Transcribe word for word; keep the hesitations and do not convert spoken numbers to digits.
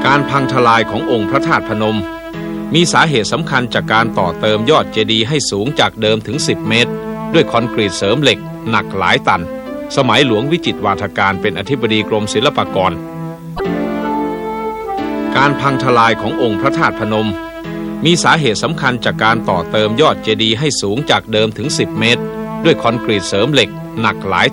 การพังทลายขององค์พระธาตุพนมมีสาเหตุสำคัญจากการต่อเติมยอดเจดีย์ให้สูงจากเดิมถึงสิบเมตรด้วยคอนกรีตเสริมเหล็กหนักหลายตันสมัยหลวงวิจิตรวาทการเป็นอธิบดีกรมศิลปากรการพังทลายขององค์พระธาตุพนมมีสาเหตุสำคัญจากการต่อเติมยอดเจดีย์ให้สูงจากเดิมถึงสิบเมตรด้วยคอนกรีตเสริมเหล็กหนักหลาย